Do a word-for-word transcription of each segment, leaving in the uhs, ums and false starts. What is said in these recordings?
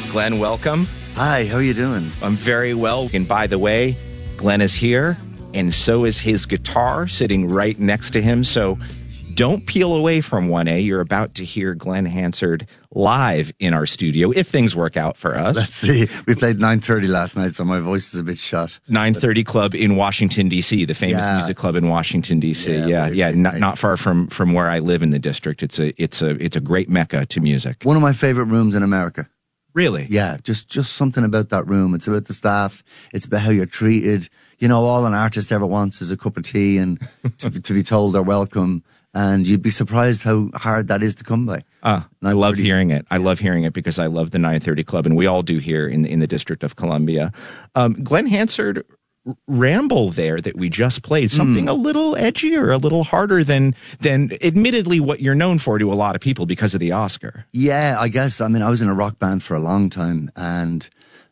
Glenn, welcome. Hi, how are you doing? I'm very well. And by the way, Glenn is here, and so is his guitar sitting right next to him. So don't peel away from one A. You're about to hear Glenn Hansard live in our studio, if things work out for us. Let's see. We played nine thirty last night, so my voice is a bit shot. nine thirty Club in Washington, D C, the famous Yeah. music club in Washington, D C. Yeah, yeah, very, yeah very not, nice. not far from, from where I live in the district. It's a, it's a, it's a great mecca to music. One of my favorite rooms in America. Really? Yeah, just just something about that room. It's about the staff. It's about how you're treated. You know, all an artist ever wants is a cup of tea and to, to be told they're welcome. And you'd be surprised how hard that is to come by. Uh, I love hearing it. I love hearing it because I love the nine thirty Club, and we all do here in, in the District of Columbia. Um, Glenn Hansard, R- Ramble there that we just played, something Mm. a little edgier, a little harder than, than admittedly what you're known for to a lot of people because of the Oscar. Yeah, I guess. I mean, I was in a rock band for a long time, and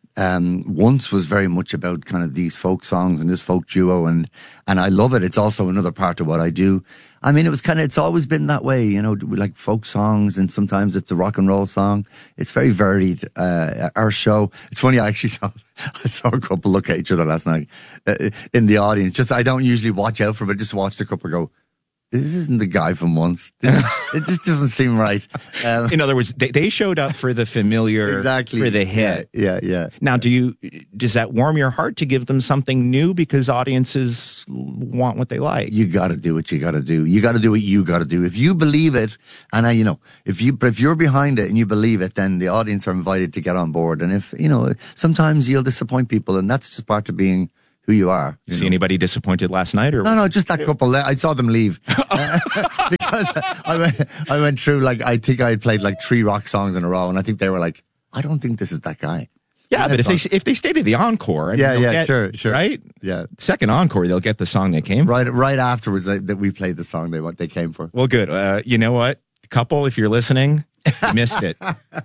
um, once was very much about kind of these folk songs and this folk duo, and and I love it. It's also another part of what I do. I mean, it was kind of, it's always been that way, you know, we like folk songs, and sometimes it's a rock and roll song. It's very varied. Uh, our show, it's funny, I actually saw, I saw a couple look at each other last night uh, in the audience. Just, I don't usually watch out for it, but just watched a couple go, this isn't the guy from once. This, it just doesn't seem right. Um, In other words, they, they showed up for the familiar, exactly. for the hit. Yeah, yeah, yeah. Now, do you, does that warm your heart to give them something new because audiences want what they like? You got to do what you got to do. You got to do what you got to do. If you believe it, and I, you know, if you if you're behind it and you believe it, then the audience are invited to get on board. And if you know, sometimes you'll disappoint people, and that's just part of being who you are. You You see know? anybody disappointed last night? Or No, no, just that couple. I saw them leave Uh, because I went. I went through like I think I had played like three rock songs in a row, and I think they were like, I don't think this is that guy. Yeah, Yeah, but if they fun. if they stayed at the encore, I mean, Yeah, they'll yeah, get- sure, sure. right? Yeah. Second encore, they'll get the song they came for. Right, right afterwards they, that we played the song they what they came for. Well, good. Uh, you know what, couple, if you're listening, you missed it.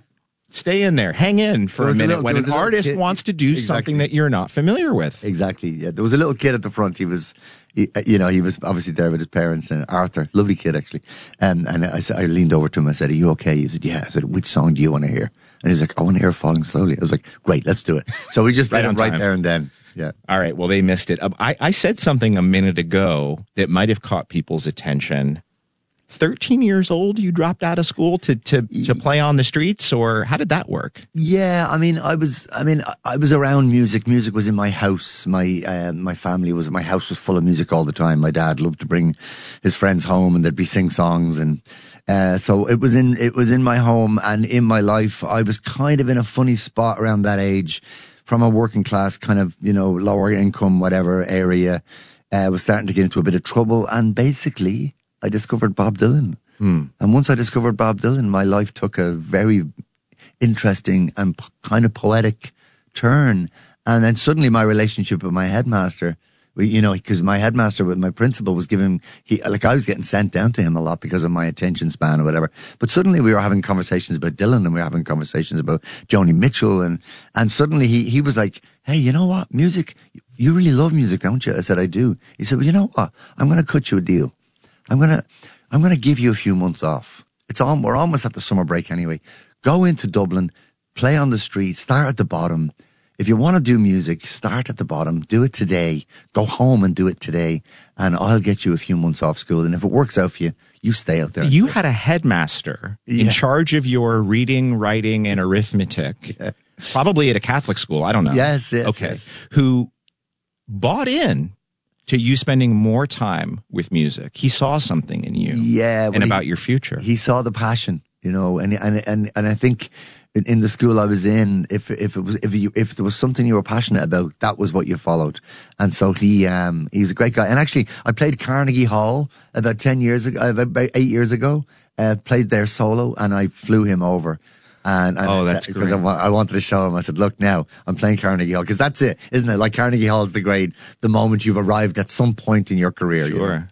Stay in there, hang in for There a was a minute. little- when there an was a little artist kid- wants to do Exactly. something that you're not familiar with, Exactly. Yeah, there was a little kid at the front. He was, he, you know, he was obviously there with his parents. And Arthur, lovely kid actually. And and I said, I leaned over to him. I said, "Are you okay?" He said, "Yeah." I said, "Which song do you want to hear?" And he's like, "I want to hear Falling Slowly." I was like, "Great, let's do it." So we just Right did on it right time. there and then. Yeah. All right. Well, they missed it. Um, I, I said something a minute ago that might have caught people's attention. thirteen years old, you dropped out of school to, to, to play on the streets, or how did that work? Yeah, I mean, I was, I mean, I- I was around music. Music was in my house. My, uh, my family was, my house was full of music all the time. My dad loved to bring his friends home, and there'd be sing songs, and uh, so it was in, it was in my home and in my life. I was kind of in a funny spot around that age, from a working class kind of, you know, lower income, whatever area. I uh, was starting to get into a bit of trouble, and basically, I discovered Bob Dylan. Hmm. And once I discovered Bob Dylan, my life took a very interesting and p- kind of poetic turn. And then suddenly my relationship with my headmaster, we, you know, because my headmaster with my principal was giving, he, like I was getting sent down to him a lot because of my attention span or whatever. But suddenly we were having conversations about Dylan, and we were having conversations about Joni Mitchell. And, and suddenly he, he was like, "Hey, you know what? Music, you really love music, don't you?" I said, "I do." He said, "Well, you know what? I'm going to cut you a deal. I'm gonna, I'm gonna give you a few months off. It's all, we're almost at the summer break anyway. Go into Dublin, play on the street, start at the bottom. If you want to do music, start at the bottom. Do it today. Go home and do it today, and I'll get you a few months off school. And if it works out for you, you stay out there." You had a headmaster in Yeah. charge of your reading, writing, and arithmetic, Yeah. probably at a Catholic school. I don't know. Yes, yes, Okay. yes. Who bought in to you spending more time with music. He saw something in you. Yeah, well, and he- about your future. He saw the passion, you know, and and and and I think in, in the school I was in, if if it was if you if there was something you were passionate about, that was what you followed. And so he um he's a great guy. And actually, I played Carnegie Hall about ten years ago, about eight years ago. Uh, played there solo, and I flew him over. And, and Oh, I that's said, because I, great. wa- I wanted to show him. I said, "Look, now I'm playing Carnegie Hall," because that's it, isn't it? Like Carnegie Hall is the grade, the moment you've arrived at some point in your career. you know? Sure.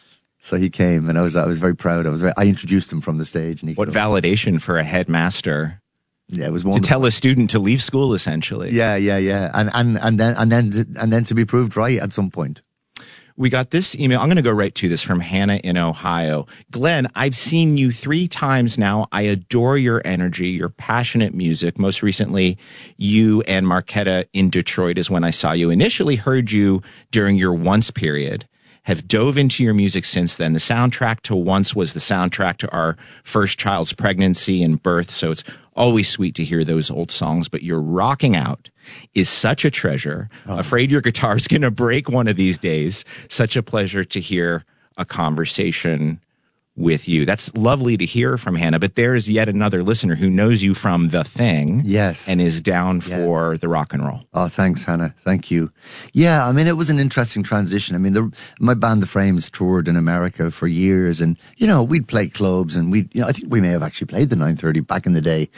So he came, and I was I was very proud. I was very, I introduced him from the stage, and he What came. validation for a headmaster Yeah, it was to wonderful. tell a student to leave school, essentially. Yeah, yeah, yeah, and and and then and then to, and then to be proved right at some point. We got this email. I'm going to go right to this from Hannah in Ohio. Glenn, I've seen you three times now. I adore your energy, your passionate music. Most recently, you and Marquetta in Detroit is when I saw you. Initially heard you during your Once period. Have dove into your music since then. The soundtrack to Once was the soundtrack to our first child's pregnancy and birth, so it's always sweet to hear those old songs, but your rocking out is such a treasure. Oh. Afraid your guitar's going to break one of these days. Such a pleasure to hear a conversation with you. That's lovely to hear from Hannah, but there's yet another listener who knows you from The Thing. Yes. And is down yeah. for the rock and roll. Oh, thanks, Hannah. Thank you. Yeah, I mean, it was an interesting transition. I mean, the, my band, The Frames, toured in America for years, and, you know, we'd play clubs, and we, you know, I think we may have actually played the nine thirty back in the day.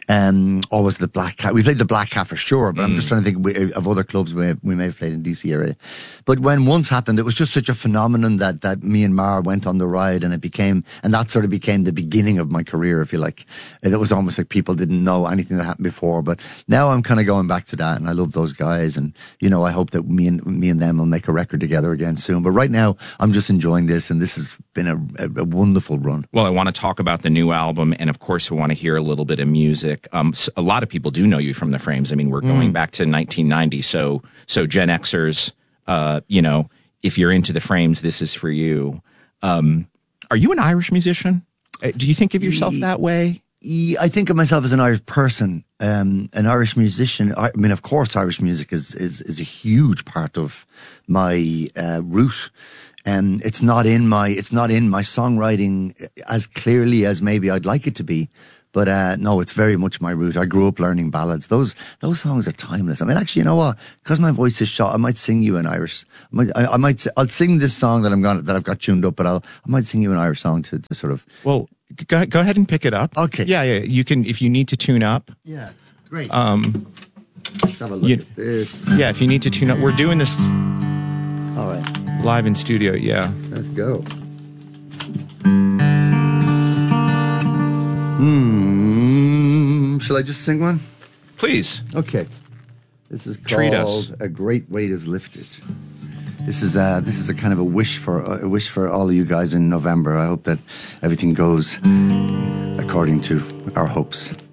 Um, or was it the Black Cat? We played the Black Cat for sure, but mm. I'm just trying to think of other clubs we may, have, we may have played in D C area. But when Once happened, it was just such a phenomenon that, that me and Mar went on the ride, and it became, and that sort of became the beginning of my career, if you like. It was almost like people didn't know anything that happened before, but now I'm kind of going back to that, and I love those guys, and, you know, I hope that me and, me and them will make a record together again soon. But right now, I'm just enjoying this, and this has been a, a, a wonderful run. Well, I want to talk about the new album, and of course, we want to hear a little bit of music. Um, a lot of people do know you from The Frames. I mean, we're going mm. back to nineteen ninety, so so Gen Xers, uh, you know, if you're into The Frames, this is for you. Um, are you an Irish musician? Do you think of yourself that way? I think of myself as an Irish person, um, an Irish musician. I mean, of course, Irish music is is, is a huge part of my uh, root. And it's not in my it's not in my songwriting as clearly as maybe I'd like it to be. But uh, no, it's very much my root. I grew up learning ballads. Those those songs are timeless. I mean, actually, you know what? Because my voice is shot, I might sing you an Irish. I might, I, I might I'll sing this song that I'm gonna that I've got tuned up, but I'll I might sing you an Irish song to, to sort of. Well, go go ahead and pick it up. Okay. Yeah, yeah. You can if you need to tune up. Yeah, great. Um, Let's have a look you, at this. Yeah, if you need to tune up, we're doing this. All right. Live in studio. Yeah. Let's go. Hmm. Shall I just sing one? Please. Okay. This is Treat called us. A Great Weight Is Lifted. This is a, this is a kind of a wish for a wish for all of you guys in November. I hope that everything goes according to our hopes.